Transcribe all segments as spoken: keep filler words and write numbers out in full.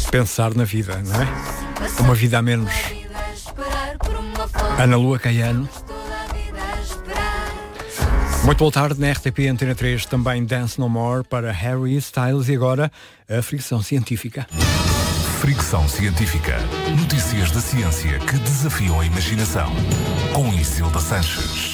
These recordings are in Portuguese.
Pensar na vida, não é? Uma vida a menos. Ana Lua Caiano. Muito boa tarde, na R T P Antena três, também Dance No More para Harry Styles e agora a fricção científica. Fricção científica. Notícias da ciência que desafiam a imaginação. Com Isilda Sanches.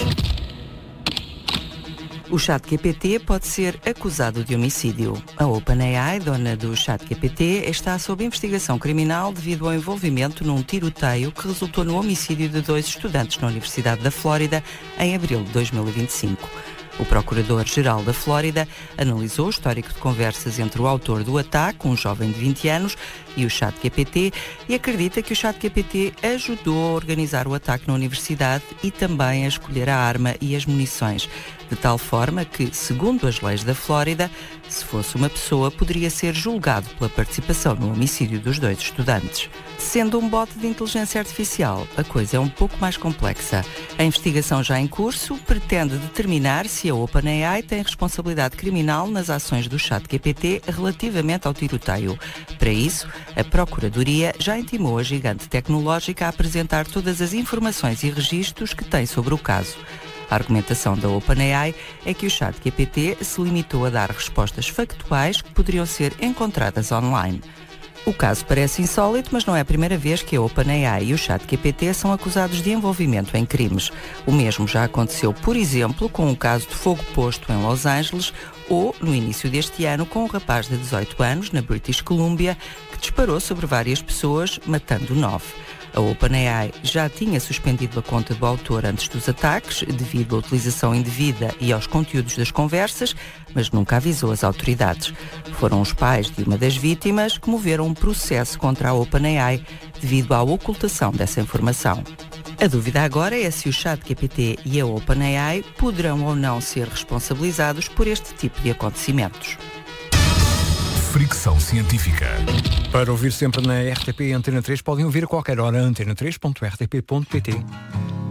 O ChatGPT pode ser acusado de homicídio. A OpenAI, dona do ChatGPT, está sob investigação criminal devido ao envolvimento num tiroteio que resultou no homicídio de dois estudantes na Universidade da Flórida em abril de dois mil e vinte e cinco. O Procurador-Geral da Flórida analisou o histórico de conversas entre o autor do ataque, um jovem de vinte anos, e o ChatGPT e acredita que o ChatGPT ajudou a organizar o ataque na universidade e também a escolher a arma e as munições, de tal forma que, segundo as leis da Flórida, se fosse uma pessoa, poderia ser julgado pela participação no homicídio dos dois estudantes. Sendo um bot de inteligência artificial, a coisa é um pouco mais complexa. A investigação já em curso pretende determinar se a OpenAI tem responsabilidade criminal nas ações do ChatGPT relativamente ao tiroteio. Para isso, a Procuradoria já intimou a gigante tecnológica a apresentar todas as informações e registros que tem sobre o caso. A argumentação da OpenAI é que o ChatGPT se limitou a dar respostas factuais que poderiam ser encontradas online. O caso parece insólito, mas não é a primeira vez que a OpenAI e o ChatGPT são acusados de envolvimento em crimes. O mesmo já aconteceu, por exemplo, com o caso de fogo posto em Los Angeles ou, no início deste ano, com um rapaz de dezoito anos, na British Columbia, que disparou sobre várias pessoas, matando nove. A OpenAI já tinha suspendido a conta do autor antes dos ataques, devido à utilização indevida e aos conteúdos das conversas, mas nunca avisou as autoridades. Foram os pais de uma das vítimas que moveram um processo contra a OpenAI devido à ocultação dessa informação. A dúvida agora é se o ChatGPT e a OpenAI poderão ou não ser responsabilizados por este tipo de acontecimentos. Fricção científica. Para ouvir sempre na R T P Antena três, podem ouvir a qualquer hora antena três ponto r t p ponto p t.